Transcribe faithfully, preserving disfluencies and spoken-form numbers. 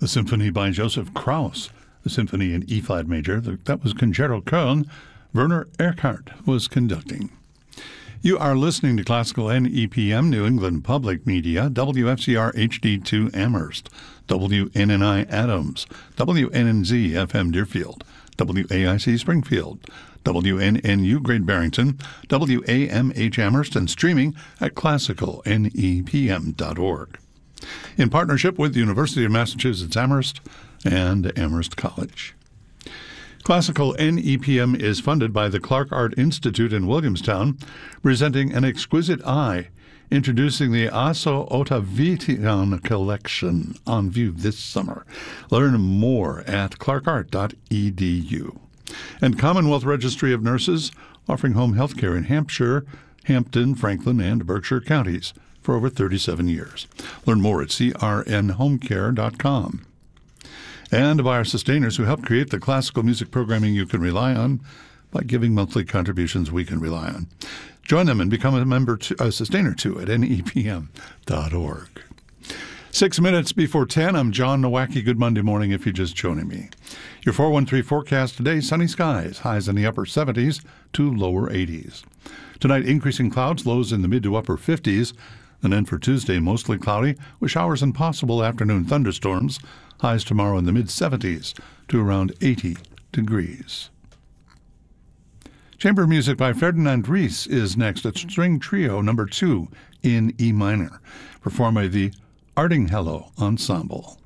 The symphony by Joseph Krauss, the symphony in E-flat major. That was Concerto Köln. Werner Erhardt was conducting. You are listening to Classical N E P M, New England Public Media, W F C R H D two Amherst, W N N I Adams, W N N Z F M Deerfield, W A I C Springfield, W N N U Great Barrington, W A M H Amherst, and streaming at classical N E P M dot org. In partnership with the University of Massachusetts Amherst and Amherst College. Classical N E P M is funded by the Clark Art Institute in Williamstown, presenting An Exquisite Eye, introducing the Asso Ottavitian collection on view this summer. Learn more at clark art dot e d u. And Commonwealth Registry of Nurses, offering home health care in Hampshire, Hampton, Franklin, and Berkshire counties for over thirty-seven years. Learn more at c r n home care dot com. And by our sustainers who help create the classical music programming you can rely on by giving monthly contributions we can rely on. Join them and become a member, to, a sustainer too, at N E P M dot org. Six minutes before ten, I'm John Nowacki. Good Monday morning if you're just joining me. Your four one three forecast today, sunny skies, highs in the upper seventies to lower eighties. Tonight, increasing clouds, lows in the mid to upper fifties. And then for Tuesday, mostly cloudy with showers and possible afternoon thunderstorms. Highs tomorrow in the mid-seventies to around eighty degrees. Chamber music by Ferdinand Ries is next at String Trio number two in E minor, performed by the Ardinghello Ensemble.